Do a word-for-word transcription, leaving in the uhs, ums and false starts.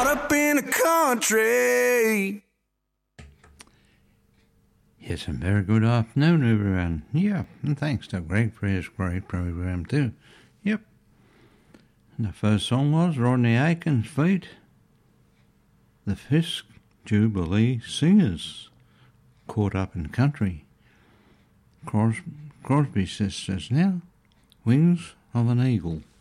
caught up in a country. Yes, and very good afternoon, everyone. Yeah, and thanks to Greg for his great program too. Yep. And the first song was Rodney Aiken's feat, the Fisk Jubilee Singers, Caught Up in Country. Cros- Crosby Sisters now, Wings of an Eagle.